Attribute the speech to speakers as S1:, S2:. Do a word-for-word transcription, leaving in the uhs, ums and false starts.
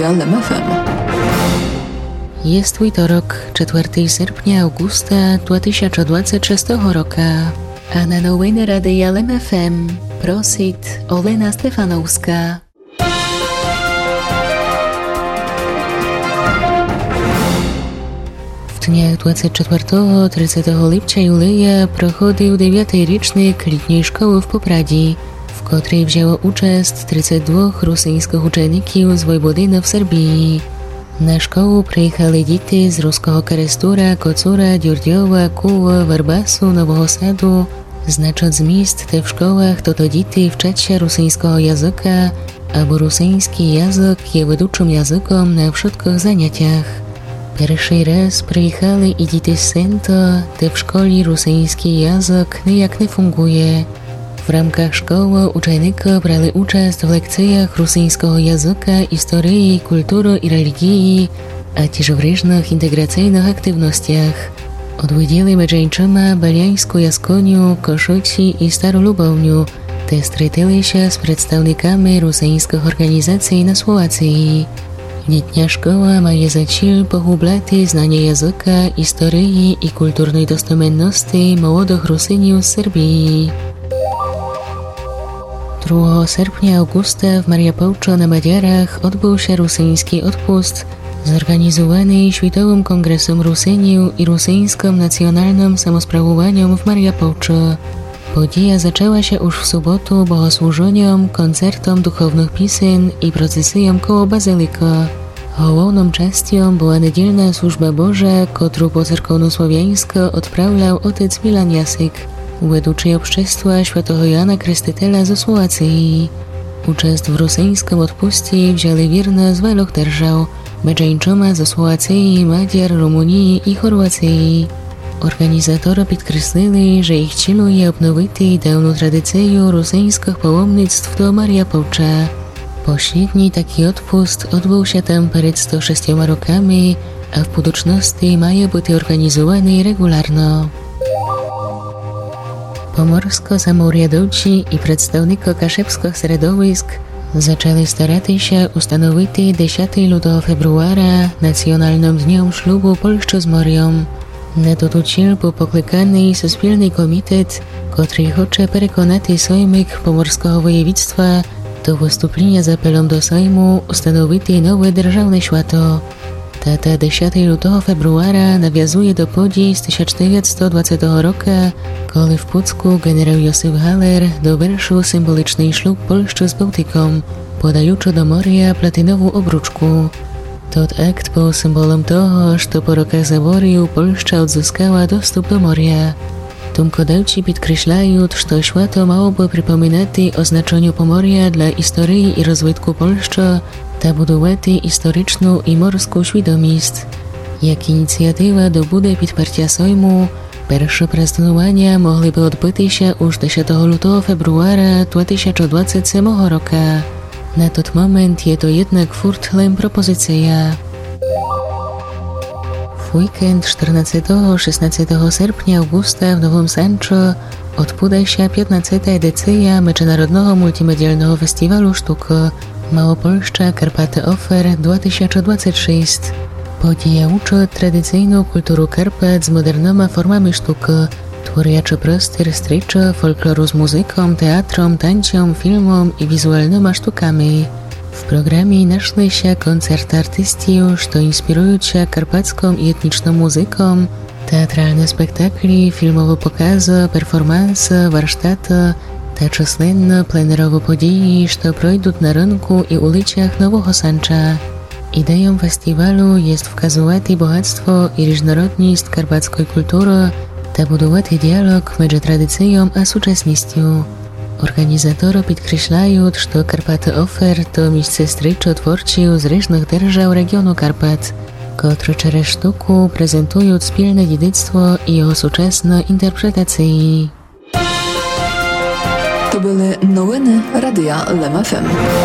S1: L M F M.
S2: Jest wtorok, czwartego sierpnia Augusta dwa tysiące dwudziestego szóstego roku, a na nowiny Radia L M F M prosit Olena Stefanowska. W dniach dwudziestego czwartego do trzydziestego lipca Juleja prochodził dziewiąty rocznik letniej szkoły w Popradzi, w której wzięło udział trzydzieści dwóch rosyjskich uczenników z Wojwodiny w Serbii. Na szkołę przyjechali dzieci z ruskiego Karestura, Kocura, Dziurdiowa, Kuła, Warbasu, Nowego Sadu. Znacząc z miejsc te w szkołach to to dzieci wczać się rosyjskiego języka, albo rosyjski język jest wyuczym językiem na wszystkich zajęciach. Pierwszy raz przyjechali i dzieci z Sento, te w szkole rosyjski język nijak nie funguje. W ramkach szkoły uczennicy brali udział w lekcjach rosyjskiego języka, historii, kultury i religii, a też w różnych integracyjnych aktywnościach. Odwiedzili Medżeńczyma, Beliańską jaskonię, Koszyci i Starą Lubownię, te stretili się z przedstawnikami rosyjskich organizacji na Słowacji. Letnia szkoła ma za cel pogłębiać znanie języka, historii i kulturnej dostępności młodych Rosynów z Serbii. drugiego sierpnia Augusta w Mariupolcu na Madziarach odbył się rosyjski odpust zorganizowany Światowym Kongresem Rosynów i Rosyjskim Nacjonalnym Samosprawowaniem w Mariupolcu. Podія zaczęła się już w sobotę bogosłużeniem, koncertom duchownych pieśń i procesją koło Bazylika. Główną częścią była niedzielna służba Boża, którą po cerkowno-słowiańsku odprawiał otec Milan Jasyk, według obszczestwa świętego Jana Chrzciciela ze Słowacji. Udział w rosyjskim odpuście wzięli wierni z wielu держав, Medżeńczyma ze Słowacji, Madziar, Rumunii i Chorwacji. Organizatorzy podkreślili, że ich celem jest obnowić dawną tradycję rosyjskich pałomnictw do Mariupolcza. Pośredni taki odpust odbył się tam przed sto sześcioma rokami, a w budućności ma być organizowany regularno. Pomorsko-zamorjadowcy i przedstawnicy kaszebskich środowisk zaczęli starać się ustanowić dziesiątego februara nacjonalnym dniem ślubu Polszczy z Morią. Na to cel był poklykany specjalny komitet, który chce przekonać Sejmik Pomorskiego Województwa do wystąpienia z apelem do Sejmu ustanowić nowe državne święto. Data dziesiątego februara nawiązuje do podii z tysiąc dziewięćset dwudziestego roku, kiedy w Pucku generał Józef Haller doвершил symboliczny ślub Polszczy z Bałtyką, podając do morza platynową obruczkę. Tot akt był symbolem toho, że po rokach zaborów Polszcza odzyskała dostęp do morza. Tomkodawcy podkreślają, że święto miałoby przypominać o znaczeniu Pomorza dla historii i rozwoju Polszczy, ta budować historyczną i morską świadomość. Jak inicjatywa do budy podparcia Sejmu, pierwsze prezydowania mogłyby odbyć się już dziesiątego februara dwa tysiące dwudziestego siódmego roku. Na ten moment jest to jednak furtlem propozycja. W weekend czternastego do szesnastego sierpnia Augusta w Nowym Sancho odbyła się piętnastą edycja Międzynarodowego Multimedialnego Festiwalu Sztuki Małopolska Karpaty Offer dwa tysiące dwudziesty szósty. Podija uczy tradycyjną kulturę Karpat z modernymi formami sztuki, tworząc prostor stryczy folkloru z muzyką, teatrem, tańcem, filmem i wizualnymi sztukami. W programie naszły się koncerty artystów, które inspirują się karpacką i etniczną muzyką, teatralne spektakli, filmowe pokazy, performanse, warsztaty, te czasne plenerowe podії, które przejdą na rynku i ulicach Nowego Sancha. Ideą festiwalu jest wskazywać bogactwo i różnorodność karpackiej kultury, ta budować dialog między tradycją a współczesnością. Organizatorzy podkreślają, że Karpaty Offer to miejsce stryczy twórców z różnych держав regionu Karpat, które przez sztukę prezentują wspólne dziedzictwo i jego współczesne interpretacje.
S1: To były nowiny Radia L M F M.